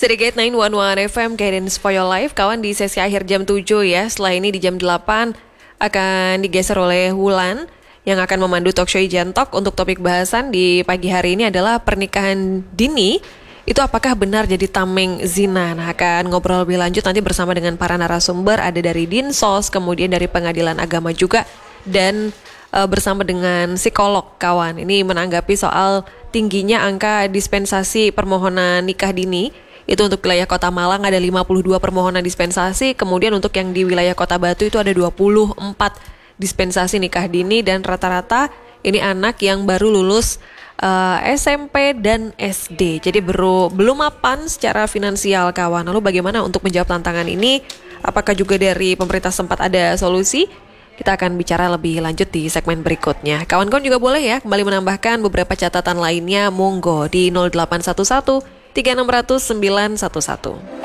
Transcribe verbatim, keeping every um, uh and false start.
Sedikit sembilan satu satu F M Guidance for Your Life. Kawan, di sesi akhir jam tujuh ya. Setelah ini di jam delapan akan digeser oleh Wulan yang akan memandu talk show Ijan Talk. Untuk topik bahasan di pagi hari ini adalah pernikahan dini. Itu apakah benar jadi tameng zina? Nah, akan ngobrol lebih lanjut nanti bersama dengan para narasumber. Ada dari Dinsos, kemudian dari Pengadilan Agama juga. Dan e, bersama dengan psikolog, kawan. Ini menanggapi soal tingginya angka dispensasi permohonan nikah dini. Itu untuk wilayah Kota Malang ada lima puluh dua permohonan dispensasi. Kemudian untuk yang di wilayah Kota Batu itu ada dua puluh empat dispensasi nikah dini. Dan rata-rata ini anak yang baru lulus uh, S M P dan S D. Jadi baru, belum mapan secara finansial, kawan. Lalu bagaimana untuk menjawab tantangan ini? Apakah juga dari pemerintah sempat ada solusi? Kita akan bicara lebih lanjut di segmen berikutnya. Kawan-kawan juga boleh ya kembali menambahkan beberapa catatan lainnya. Monggo di nol delapan satu satu tiga enam nol nol sembilan satu satu.